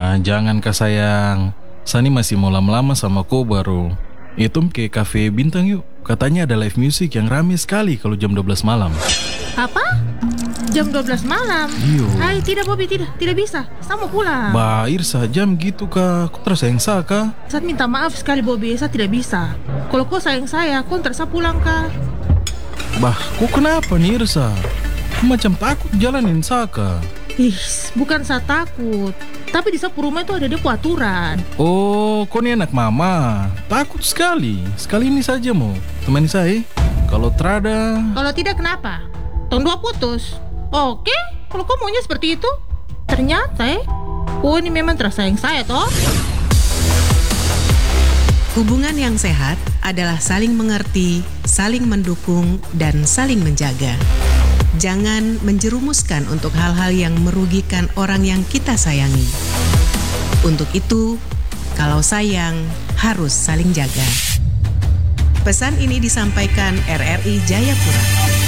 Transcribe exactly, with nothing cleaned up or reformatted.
Ah, jangan kak sayang. Sani masih mau lama-lama sama kau baru. Itu ke cafe bintang yuk. Katanya ada live music yang rame sekali kalau jam dua belas malam. Apa? Jam dua belas malam? Iyo. Hai, tidak Bobby, tidak. Tidak bisa. Saya mau pulang. Bah, Irsa, jam gitu kak. Kau terus sayang saya kak? Saya minta maaf sekali Bobby, saya tidak bisa. Kalau kau sayang saya, kau ntar saya pulang kak. Bah, kau kenapa nih Irsa? Kau macam takut jalanin saya kak. Ih, bukan saya takut. Tapi di sapu rumah itu ada dia aturan. Oh, kau ini anak mama. Takut sekali. Sekali ini saja mau temani saya. Kalau terada... Kalau tidak kenapa? Tahun dua putus. Oke, kalau kau maunya seperti itu. Ternyata eh, oh ini memang terasa sayang saya toh. Hubungan yang sehat adalah saling mengerti, saling mendukung, dan saling menjaga. Jangan menjerumuskan untuk hal-hal yang merugikan orang yang kita sayangi. Untuk itu, kalau sayang, harus saling jaga. Pesan ini disampaikan R R I Jayapura.